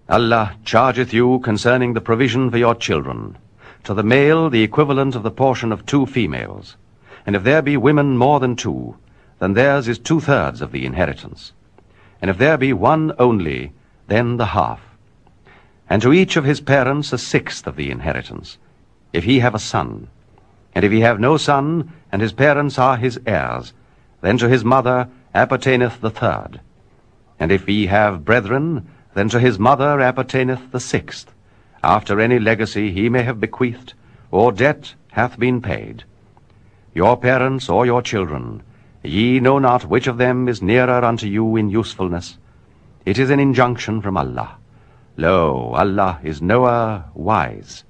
Allah chargeth you concerning the provision for your children, to the male the equivalent of the portion of 2 females, and if there be women more than 2, then theirs is 2/3 of the inheritance. And if there be one only, then the half. And to each of his parents 1/6 of the inheritance, if he have a son. And if he have no son, and his parents are his heirs, then to his mother appertaineth the 1/3. And if he have brethren, then to his mother appertaineth the 1/6, after any legacy he may have bequeathed, or debt hath been paid. Your parents or your children, ye know not which of them is nearer unto you in usefulness. It is an injunction from Allah. Lo, Allah is knower, wise.